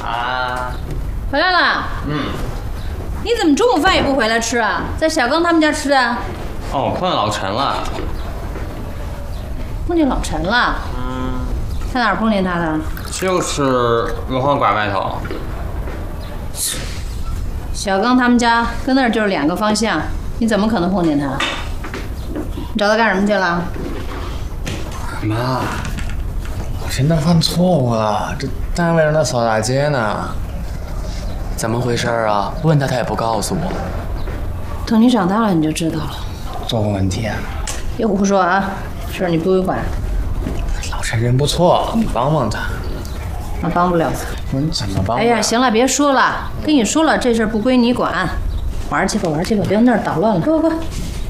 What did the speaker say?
啊， 回来了。你怎么中午饭也不回来吃啊？在小刚他们家吃的？ 哦，我碰见老陈了。 碰见老陈了？在哪儿碰见他的？ 就是文化馆外头。 小刚他们家跟那儿就是2个方向，你怎么可能碰见他？你找他干什么去了？ 妈，我现在犯错误了，这单位让他扫大街呢。怎么回事啊？问他，他也不告诉我。 等你长大了你就知道了。 做个问题啊？ 别胡说啊，事儿你不会管。 老陈人不错，你帮帮他。 我帮不了他。 你怎么帮？ 哎呀，行了，别说了，跟你说了，这事儿不归你管，玩去吧，玩去吧，别在那儿捣乱了。快快快！